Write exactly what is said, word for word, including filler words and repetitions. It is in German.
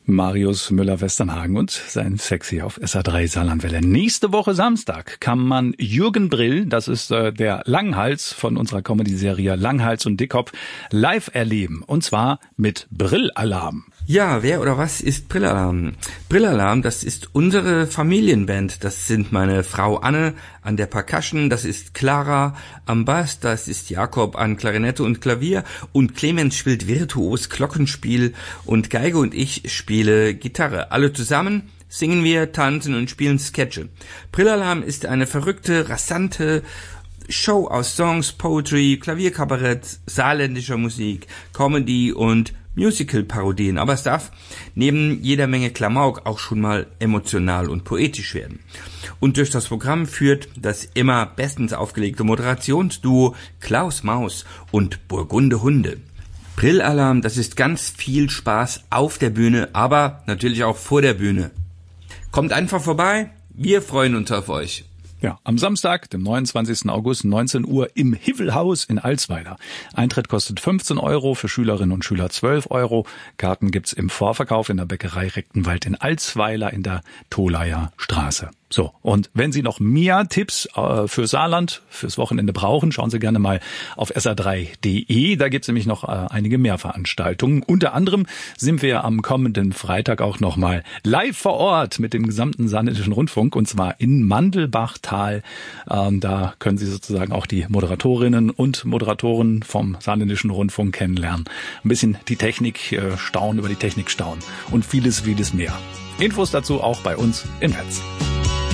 Marius Müller-Westernhagen und sein Sexy auf S R drei Saarlandwelle. Nächste Woche Samstag kann man Jürgen Brill, das ist äh, der Langhals von unserer Comedy-Serie Langhals und Dickkopf, live erleben. Und zwar mit Brillalarm. Ja, wer oder was ist Brillalarm? Brillalarm, das ist unsere Familienband. Das sind meine Frau Anne an der Percussion, das ist Clara am Bass, das ist Jakob an Klarinette und Klavier und Clemens spielt virtuos Glockenspiel und Geige und ich spiele Gitarre. Alle zusammen singen wir, tanzen und spielen Sketche. Brillalarm ist eine verrückte, rasante Show aus Songs, Poetry, Klavierkabarett, saarländischer Musik, Comedy und Musical-Parodien, aber es darf neben jeder Menge Klamauk auch schon mal emotional und poetisch werden. Und durch das Programm führt das immer bestens aufgelegte Moderationsduo Klaus Maus und Burgunde Hunde. Brillalarm, das ist ganz viel Spaß auf der Bühne, aber natürlich auch vor der Bühne. Kommt einfach vorbei, wir freuen uns auf euch. Ja, am Samstag, dem neunundzwanzigsten August, neunzehn Uhr im Hivvelhaus in Alsweiler. Eintritt kostet fünfzehn Euro, für Schülerinnen und Schüler zwölf Euro. Karten gibt's im Vorverkauf in der Bäckerei Rechtenwald in Alsweiler in der Tholaier Straße. So, und wenn Sie noch mehr Tipps äh, für Saarland, fürs Wochenende brauchen, schauen Sie gerne mal auf S R drei Punkt de. Da gibt's nämlich noch äh, einige mehr Veranstaltungen. Unter anderem sind wir am kommenden Freitag auch nochmal live vor Ort mit dem gesamten Saarländischen Rundfunk, und zwar in Mandelbachtal. Ähm, da können Sie sozusagen auch die Moderatorinnen und Moderatoren vom Saarländischen Rundfunk kennenlernen. Ein bisschen die Technik äh, staunen, über die Technik staunen und vieles, vieles mehr. Infos dazu auch bei uns im Netz.